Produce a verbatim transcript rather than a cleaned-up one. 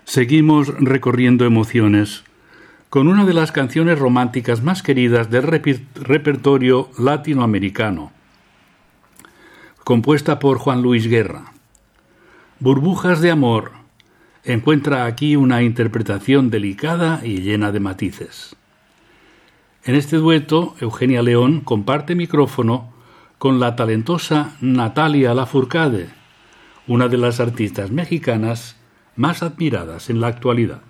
Seguimos recorriendo emociones con una de las canciones románticas más queridas del reper- repertorio latinoamericano, compuesta por Juan Luis Guerra. Burbujas de amor encuentra aquí una interpretación delicada y llena de matices. En este dueto, Eugenia León comparte micrófono con la talentosa Natalia Lafourcade, una de las artistas mexicanas más admiradas en la actualidad.